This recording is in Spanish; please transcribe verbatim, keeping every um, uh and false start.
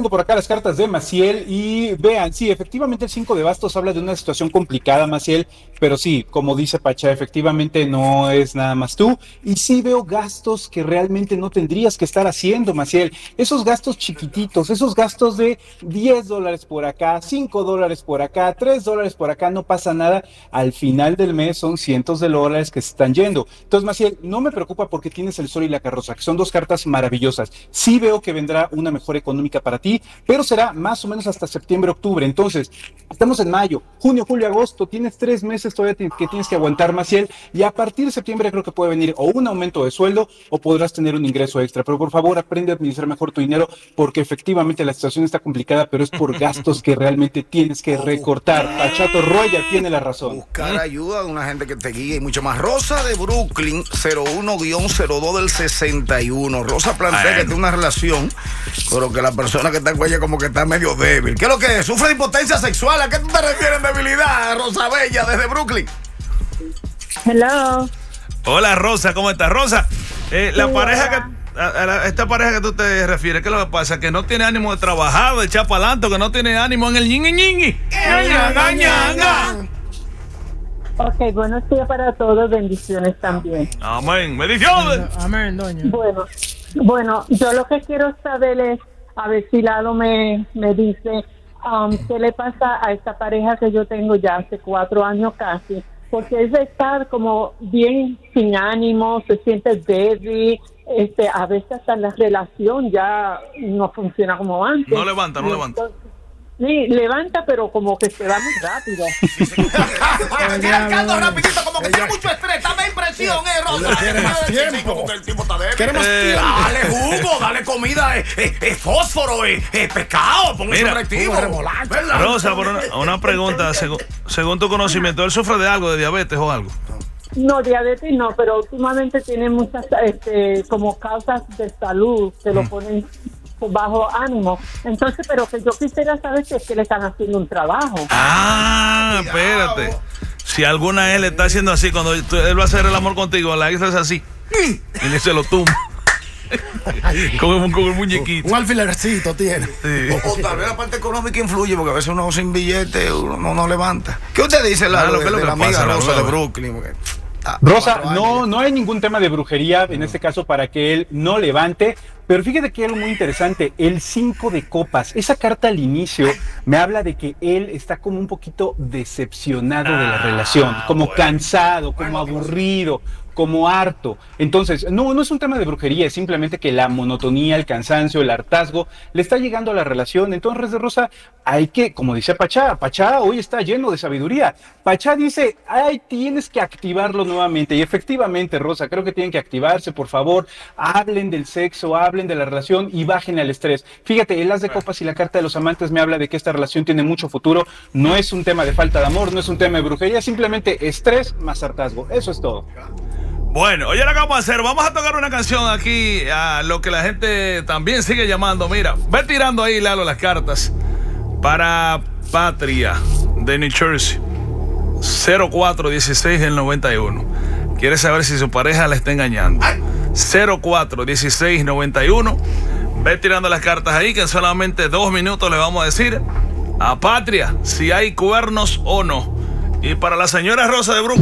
tengo por acá las cartas de Maciel y vean, sí, efectivamente el cinco de bastos habla de una situación complicada, Maciel, pero sí, como dice Pachá, efectivamente no es nada más tú. Y sí veo gastos que realmente no tendrías que estar haciendo, Maciel. Esos gastos chiquititos, esos gastos de diez dólares por acá, cinco dólares por acá, tres dólares por acá, no pasa nada. Al final del mes son cientos de dólares que se están yendo. Entonces, Maciel, no me preocupa porque tienes el sol y la carroza, que son dos cartas maravillosas. Sí veo que vendrá una mejor económica para ti, pero será más o menos hasta septiembre, octubre. Entonces, estamos en mayo, junio, julio, agosto, tienes tres meses todavía que tienes que aguantar, Maciel, y a partir de septiembre creo que puede venir o un aumento de sueldo o podrás tener un ingreso extra, pero por favor aprende a administrar mejor tu dinero porque efectivamente la situación está complicada, pero es por gastos que realmente tienes que recortar. Pachato Roya tiene la razón. Buscar ayuda de una gente que te guíe y mucho más. Rosa de Brooklyn, cero uno cero dos del sesenta y uno. Rosa plantea que tiene una relación, pero que la persona que está en ella como que está medio débil. ¿Qué es lo que es? ¿Sufre de impotencia sexual? ¿A qué tú te refieres en debilidad, Rosa Bella, desde Brooklyn? Hello. Hola, Rosa, ¿cómo estás? Rosa, eh, la sí, pareja que... A, a esta pareja que tú te refieres, ¿qué es lo que pasa? Que no tiene ánimo de trabajar, de echar para adelante, que no tiene ánimo en el ñingui ñingui. ¡Ñanga, ñanga! Ok, buenos días para todos, bendiciones también. Amén, bendiciones. Amén, doña. Bueno, bueno, yo lo que quiero saber es, a ver si Lalo me, me dice, um, qué le pasa a esta pareja que yo tengo ya hace cuatro años casi, porque es de estar como bien sin ánimo, se siente débil. Este, a veces hasta la relación ya no funciona como antes. No levanta, no levanta. Sí, levanta, pero como que se va muy rápido. Arrancando rapidito, como que tiene mucho estrés, dame impresión, eh, Rosa. Quiere más tiempo. Como que el tipo está débil. Quiere más tiempo. Dale jugo, dale comida, eh, eh, eh, fósforo, eh, eh, pescado, pon un atractivo. Rosa, por una, una pregunta, según, según tu conocimiento, ¿él sufre de algo, de diabetes o algo? No, diabetes no, pero últimamente tiene muchas este, como causas de salud que lo ponen bajo ánimo. Entonces, pero que yo quisiera saber si es que le están haciendo un trabajo. Ah, espérate. Si alguna vez le está haciendo así, cuando él va a hacer el amor contigo, la isla es así. Y le se lo tumba. con, el, con el muñequito. Un alfilercito tiene. Sí. O, o tal vez la parte económica influye, porque a veces uno sin billete uno no, no levanta. ¿Qué usted dice, Lalo, de, lo de que la pasa, amiga Rosa Lalo, de Brooklyn? Porque, ah, Rosa, no, no hay ningún tema de brujería en este caso para que él no levante, pero fíjate que algo muy interesante, el cinco de copas, esa carta al inicio me habla de que él está como un poquito decepcionado de la relación, como bueno. cansado, como aburrido, como harto. Entonces, no, no es un tema de brujería, es simplemente que la monotonía, el cansancio, el hartazgo le está llegando a la relación. Entonces, Rosa, hay que, como dice Pachá, Pachá hoy está lleno de sabiduría. Pachá dice, ay, tienes que activarlo nuevamente. Y efectivamente, Rosa, creo que tienen que activarse, por favor. Hablen del sexo, hablen de la relación y bajen al estrés. Fíjate, el as de copas y la carta de los amantes me habla de que esta relación tiene mucho futuro. No es un tema de falta de amor, no es un tema de brujería, simplemente estrés más hartazgo. Eso es todo. Bueno, oye, lo que vamos a hacer, vamos a tocar una canción aquí a lo que la gente también sigue llamando. Mira, ve tirando ahí, Lalo, las cartas para Patria de New Jersey, cero cuatro dieciséis del noventa y uno. Quiere saber si su pareja le está engañando. cero cuatro dieciséis noventa y uno. Ve tirando las cartas ahí, que en solamente dos minutos le vamos a decir a Patria si hay cuernos o no. Y para la señora Rosa de Brooklyn.